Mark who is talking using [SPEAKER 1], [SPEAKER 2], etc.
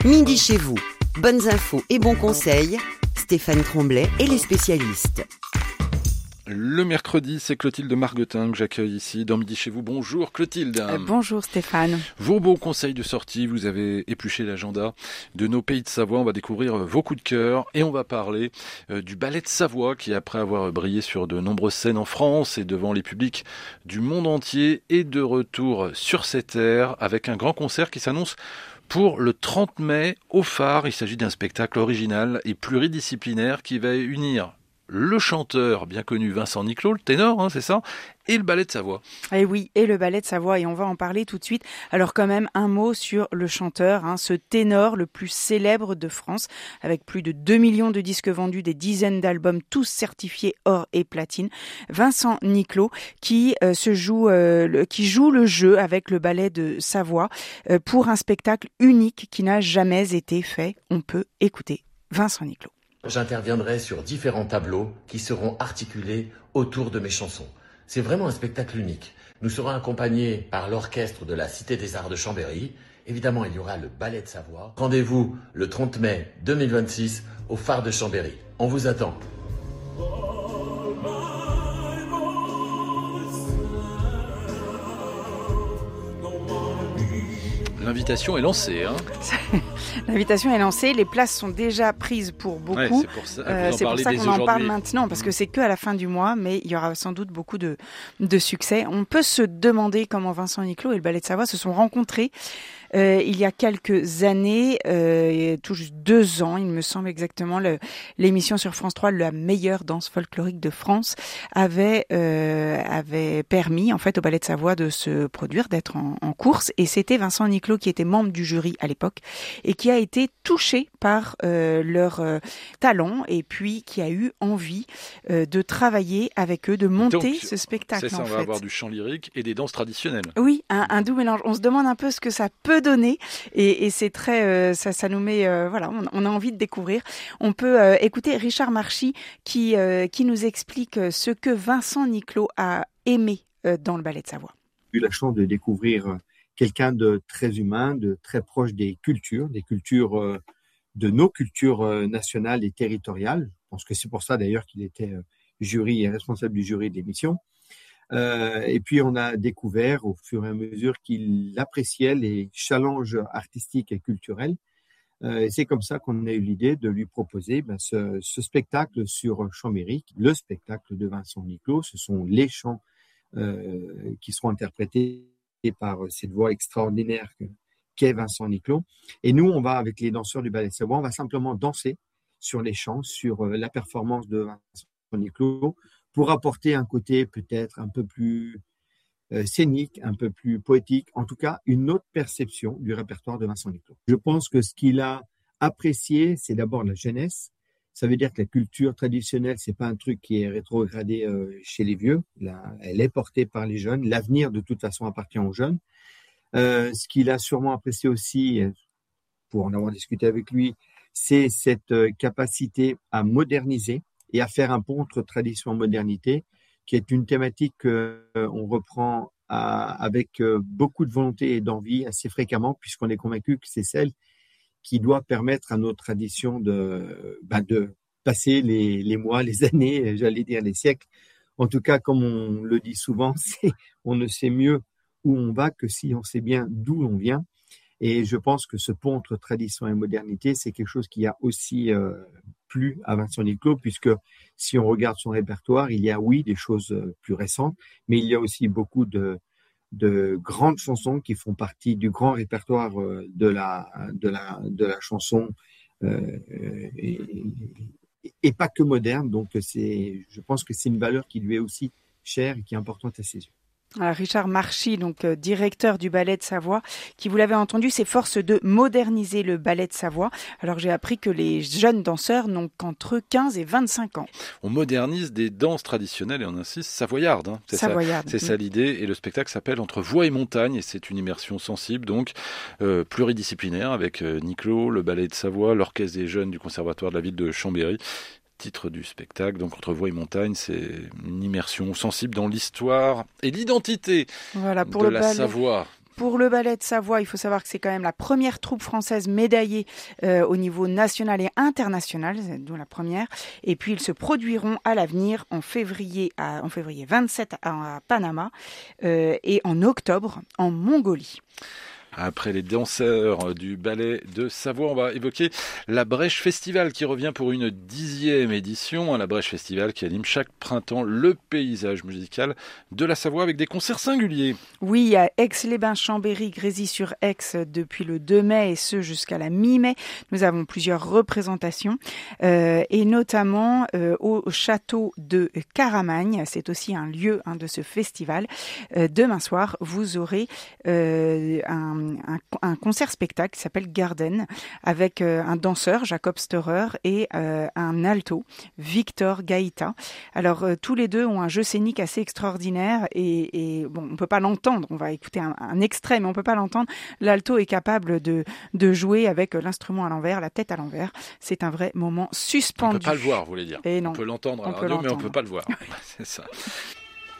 [SPEAKER 1] Midi chez vous, bonnes infos et bons conseils, Stéphane Tremblay et les spécialistes.
[SPEAKER 2] Le mercredi, c'est Clotilde Marguetin que j'accueille ici dans Midi chez vous. Bonjour Clotilde.
[SPEAKER 3] Bonjour Stéphane.
[SPEAKER 2] Vos bons conseils de sortie, vous avez épluché l'agenda de nos pays de Savoie. On va découvrir vos coups de cœur et on va parler du ballet de Savoie qui, après avoir brillé sur de nombreuses scènes en France et devant les publics du monde entier, est de retour sur ces terres avec un grand concert qui s'annonce pour le 30 mai au Phare. Il s'agit d'un spectacle original et pluridisciplinaire qui va unir le chanteur bien connu Vincent Niclot, le ténor, c'est ça, et le ballet de Savoie.
[SPEAKER 3] Et oui, et le ballet de Savoie, et on va en parler tout de suite. Alors quand même, un mot sur le chanteur, ce ténor le plus célèbre de France, avec plus de 2 millions de disques vendus, des dizaines d'albums, tous certifiés or et platine. Vincent Niclot, qui joue le jeu avec le ballet de Savoie pour un spectacle unique qui n'a jamais été fait. On peut écouter Vincent Niclot.
[SPEAKER 4] J'interviendrai sur différents tableaux qui seront articulés autour de mes chansons. C'est vraiment un spectacle unique. Nous serons accompagnés par l'orchestre de la Cité des Arts de Chambéry. Évidemment, il y aura le ballet de Savoie. Rendez-vous le 30 mai 2026 au Phare de Chambéry. On vous attend.
[SPEAKER 2] L'invitation est lancée.
[SPEAKER 3] L'invitation est lancée, les places sont déjà prises pour beaucoup.
[SPEAKER 2] Ouais, c'est pour ça
[SPEAKER 3] qu'on en parle maintenant, parce que c'est que à la fin du mois, mais il y aura sans doute beaucoup de succès. On peut se demander comment Vincent Niclot et le ballet de Savoie se sont rencontrés il y a quelques années, tout juste 2 ans, il me semble exactement. L'émission sur France 3, la meilleure danse folklorique de France, avait permis en fait au ballet de Savoie de se produire, d'être en course, et c'était Vincent Niclot qui était membre du jury à l'époque et qui a été touché par leur talent et puis qui a eu envie de travailler avec eux, de monter ce spectacle.
[SPEAKER 2] C'est ça, on va avoir du chant lyrique et des danses traditionnelles.
[SPEAKER 3] Oui, un doux mélange. On se demande un peu ce que ça peut donner et c'est très ça nous met on a envie de découvrir. On peut écouter Richard Marchi qui nous explique ce que Vincent Niclot a aimé dans le ballet de Savoie.
[SPEAKER 5] J'ai eu la chance de découvrir quelqu'un de très humain, de très proche des cultures de nos cultures nationales et territoriales. Je pense que c'est pour ça d'ailleurs qu'il était jury et responsable du jury de l'émission. Et puis on a découvert au fur et à mesure qu'il appréciait les challenges artistiques et culturels. Et c'est comme ça qu'on a eu l'idée de lui proposer ce spectacle sur Chambéry, le spectacle de Vincent Niclot. Ce sont les chants qui seront interprétés par cette voix extraordinaire qu'est Vincent Niclot. Et nous, on va, avec les danseurs du ballet de Savoie, on va simplement danser sur les chants, sur la performance de Vincent Niclot, pour apporter un côté peut-être un peu plus scénique, un peu plus poétique, en tout cas une autre perception du répertoire de Vincent Niclot. Je pense que ce qu'il a apprécié, c'est d'abord la jeunesse. Ça veut dire que la culture traditionnelle, c'est pas un truc qui est rétrogradé chez les vieux. Elle est portée par les jeunes. L'avenir, de toute façon, appartient aux jeunes. Ce qu'il a sûrement apprécié aussi, pour en avoir discuté avec lui, c'est cette capacité à moderniser et à faire un pont entre tradition et modernité, qui est une thématique qu'on reprend avec beaucoup de volonté et d'envie assez fréquemment, puisqu'on est convaincu que c'est celle qui doit permettre à notre tradition de passer les mois, les années, j'allais dire les siècles. En tout cas, comme on le dit souvent, on ne sait mieux où on va que si on sait bien d'où on vient. Et je pense que ce pont entre tradition et modernité, c'est quelque chose qui a aussi plu à Vincent Niclot, puisque si on regarde son répertoire, il y a oui des choses plus récentes, mais il y a aussi beaucoup de grandes chansons qui font partie du grand répertoire de la chanson et pas que moderne. Donc je pense que c'est une valeur qui lui est aussi chère et qui est importante à ses yeux.
[SPEAKER 3] Richard Marchi, donc directeur du ballet de Savoie, qui, vous l'avez entendu, s'efforce de moderniser le ballet de Savoie. Alors j'ai appris que les jeunes danseurs n'ont qu'entre 15 et 25 ans.
[SPEAKER 2] On modernise des danses traditionnelles et on insiste savoyardes. C'est ça l'idée. Et le spectacle s'appelle Entre voix et montagne et c'est une immersion sensible, donc pluridisciplinaire avec Niclot, le ballet de Savoie, l'orchestre des jeunes du conservatoire de la ville de Chambéry. Titre du spectacle, donc Entre voix et montagne, c'est une immersion sensible dans l'histoire et l'identité
[SPEAKER 3] pour
[SPEAKER 2] de
[SPEAKER 3] le
[SPEAKER 2] la
[SPEAKER 3] ballet.
[SPEAKER 2] Savoie.
[SPEAKER 3] Pour le ballet de Savoie, il faut savoir que c'est quand même la première troupe française médaillée au niveau national et international, d'où la première. Et puis ils se produiront à l'avenir en février 27 à Panama et en octobre en Mongolie.
[SPEAKER 2] Après les danseurs du ballet de Savoie, on va évoquer la Brèche Festival qui revient pour une 10e édition. La Brèche Festival qui anime chaque printemps le paysage musical de la Savoie avec des concerts singuliers.
[SPEAKER 3] Oui, à Aix-les-Bains, Chambéry, Grésy-sur-Aix depuis le 2 mai et ce jusqu'à la mi-mai. Nous avons plusieurs représentations et notamment au château de Caramagne. C'est aussi un lieu de ce festival. Demain soir, vous aurez un concert-spectacle qui s'appelle Garden avec un danseur, Jacob Storer, et un alto, Victor Gaïta. Alors, tous les deux ont un jeu scénique assez extraordinaire et bon, on peut pas l'entendre. On va écouter un extrait, mais on peut pas l'entendre. L'alto est capable de jouer avec l'instrument à l'envers, la tête à l'envers. C'est un vrai moment suspendu.
[SPEAKER 2] On peut pas le voir, vous voulez dire.
[SPEAKER 3] Et non.
[SPEAKER 2] On peut l'entendre à la radio, mais on peut pas le voir. C'est ça.